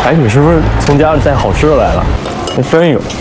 哎，你是不是从家里带好吃的来了？那真有。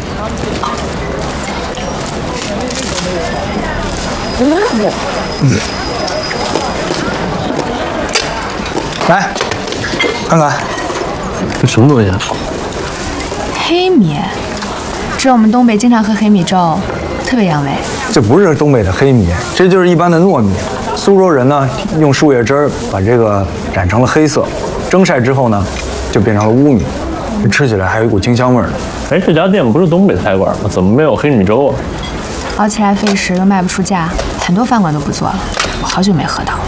来，看看， 这什么东西啊？ 黑米，这我们东北经常喝黑米粥，特别养胃。 这不是东北的黑米，这就是一般的糯米。苏州人呢，用树叶汁儿把这个染成了黑色，蒸晒之后呢，就变成了乌米，吃起来还有一股清香味儿呢。 哎，这家店不是东北菜馆吗？怎么没有黑米粥啊？ 熬起来费时又卖不出价，很多饭馆都不做了。我好久没喝到。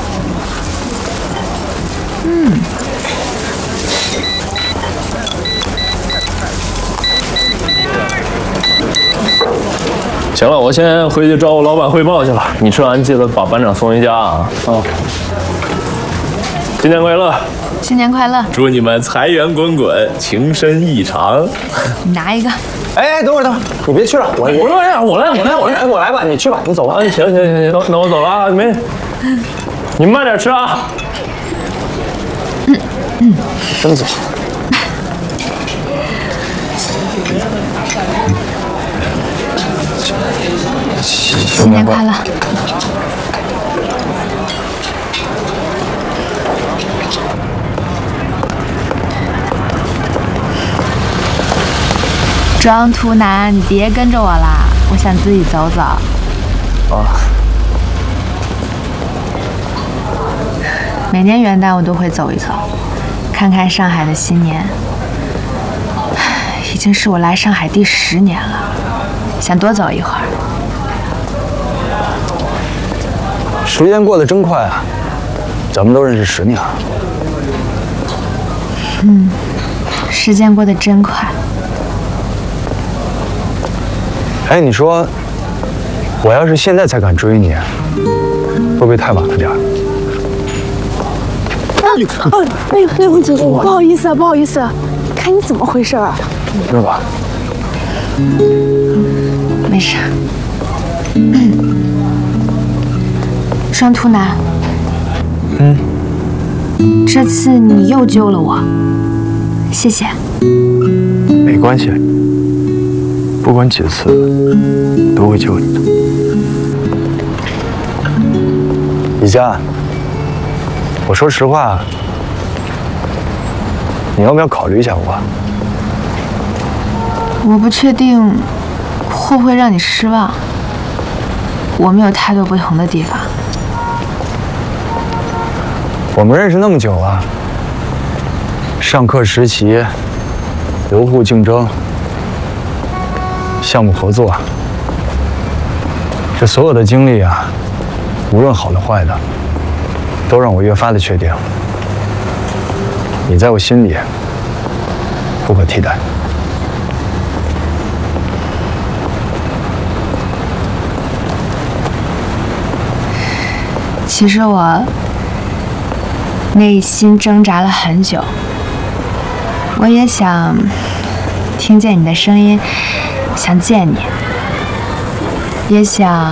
行了，我先回去找我老板汇报去了。你吃完记得把班长送回家啊！啊，新年快乐！ 新年快乐！ 祝你们财源滚滚，情深意长。 你拿一个。 哎，等会儿，你别去了，我来吧，你去吧，你走吧。 行，那我走了啊，你慢点吃啊。 真走。 新年快乐！装图男，你别跟着我啦，我想自己走走。 啊。 每年元旦我都会走一走，看看上海的新年。已经是我来上海第10年了，想多走一会儿。 时间过得真快啊，咱们都认识10年了。 时间过得真快。 哎，你说，我要是现在才敢追你，会不会太晚了点儿？ 那位姐姐，不好意思啊，不好意思，看你怎么回事啊？ 是吧？ 没事。双图男，这次你又救了我，谢谢。 没关系，不管几次，都会救你的。李佳，我说实话，你要不要考虑一下我？ 我不确定会不会让你失望，我们有太多不同的地方。 我们认识那么久了，上课实习、留户竞争、项目合作，这所有的经历啊，无论好的坏的，都让我越发的确定，你在我心里不可替代。 其实我内心挣扎了很久，我也想听见你的声音，想见你，也想